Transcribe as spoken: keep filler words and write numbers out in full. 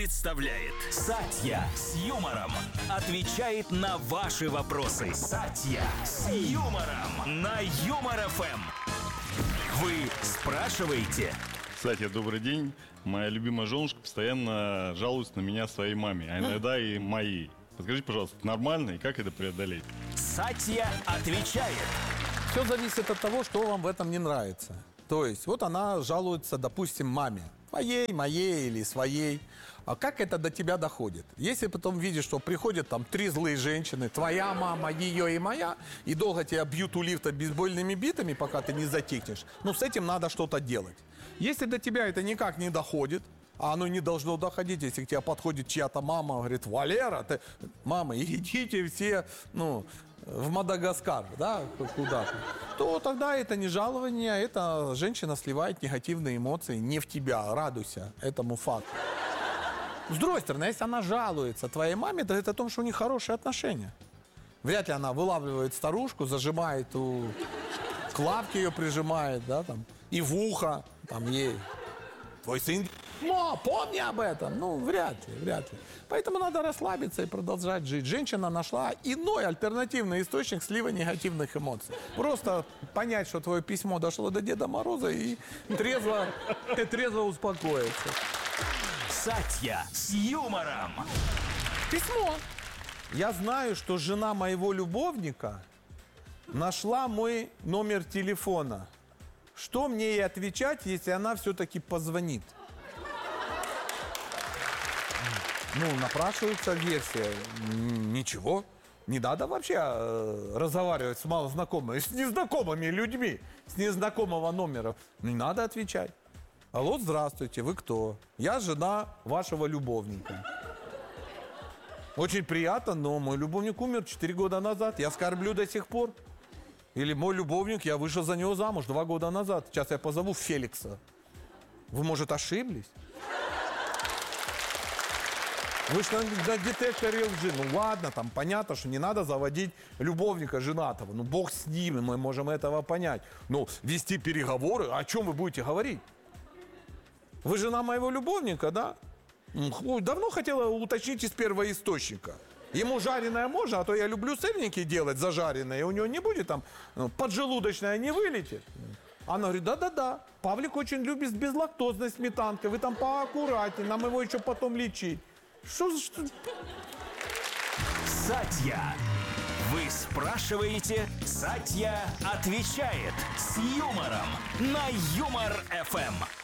представляет Сатья с юмором. Отвечает на ваши вопросы. Сатья с юмором на Юмор эф эм. Вы спрашиваете? Сатья, добрый день. Моя любимая женушка постоянно жалуется на меня своей маме, а иногда и моей. Подскажите, пожалуйста, нормально и как это преодолеть? Сатья отвечает. Все зависит от того, что вам в этом не нравится. То есть, вот она жалуется, допустим, маме. Твоей, моей или своей. А как это до тебя доходит? Если потом видишь, что приходят там три злые женщины, твоя мама, ее и моя, и долго тебя бьют у лифта бейсбольными битами, пока ты не затихнешь, ну, с этим надо что-то делать. Если до тебя это никак не доходит, а оно не должно доходить, если к тебе подходит чья-то мама, говорит: Валера, ты... мама, идите все, ну, в Мадагаскар, да, куда-то, то тогда это не жалование, это женщина сливает негативные эмоции не в тебя, радуйся этому факту. С другой стороны, если она жалуется твоей маме, то это о том, что у них хорошие отношения. Вряд ли она вылавливает старушку, зажимает у... к лавке ее прижимает, да, там, и в ухо, там, ей. Твой сын, но помни об этом. Ну, вряд ли, вряд ли. Поэтому надо расслабиться и продолжать жить. Женщина нашла иной альтернативный источник слива негативных эмоций. Просто понять, что твое письмо дошло до Деда Мороза, и трезво, ты трезво успокоиться. Сатья с юмором. Письмо. Я знаю, что жена моего любовника нашла мой номер телефона. Что мне ей отвечать, если она все-таки позвонит? Ну, напрашивается версия. Ничего. Не надо вообще э, разговаривать с малознакомыми, с незнакомыми людьми, с незнакомого номера. Не надо отвечать. Алло, здравствуйте, вы кто? Я жена вашего любовника. Очень приятно, но мой любовник умер четыре года назад. Я скорблю до сих пор. Или мой любовник, я вышел за него замуж два года назад. Сейчас я позову Феликса. Вы, может, ошиблись? Вы же на, на детекторе лжи. Ну ладно, там понятно, что не надо заводить любовника женатого. Ну бог с ним, мы можем этого понять. Но вести переговоры, о чем вы будете говорить? Вы жена моего любовника, да? Давно хотела уточнить из первого источника. Ему жареное можно, а то я люблю сырники делать зажаренные, и у него не будет там, ну, поджелудочная не вылетит. Она говорит: да-да-да, Павлик очень любит с безлактозной сметанкой, вы там поаккуратнее, нам его еще потом лечить. Что за... Что... Сатья. Вы спрашиваете, Сатья отвечает с юмором на Юмор эф эм.